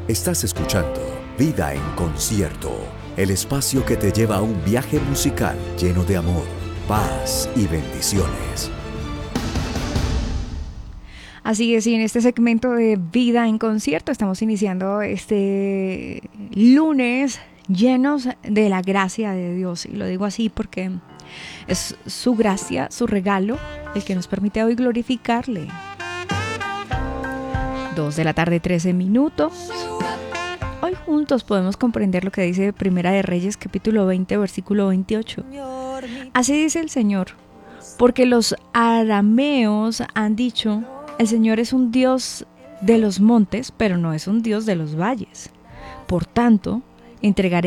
Estás escuchando Vida en Concierto, el espacio que te lleva a un viaje musical lleno de amor, paz y bendiciones. Así es, y en este segmento de Vida en Concierto estamos iniciando este lunes llenos de la gracia de Dios. Y lo digo así porque es su gracia, su regalo, el que nos permite hoy glorificarle. 2:13 p.m. Hoy juntos podemos comprender lo que dice Primera de Reyes, capítulo 20, versículo 28. Así dice el Señor, porque los arameos han dicho: el Señor es un Dios de los montes, pero no es un Dios de los valles. Por tanto, entregaré